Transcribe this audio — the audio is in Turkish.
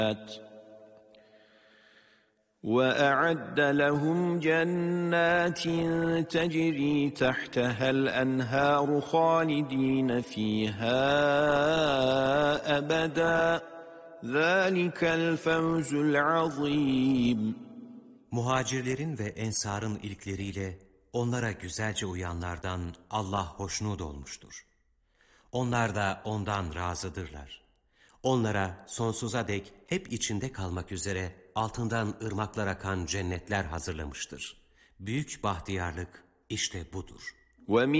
وَأَعَدَّ لَهُمْ جَنَّاتٍ تَجْرِي تَحْتَهَا الْأَنْهَارُ خَالِدِينَ فِيهَا أَبَدًا ذَٰلِكَ الْفَوْزُ الْعَظِيمُ. Muhacirlerin ve ensarın ilkleriyle onlara güzelce uyanlardan Allah hoşnut olmuştur. Onlar da ondan razıdırlar. Onlara sonsuza dek hep içinde kalmak üzere altından ırmaklar akan cennetler hazırlamıştır. Büyük bahtiyarlık işte budur.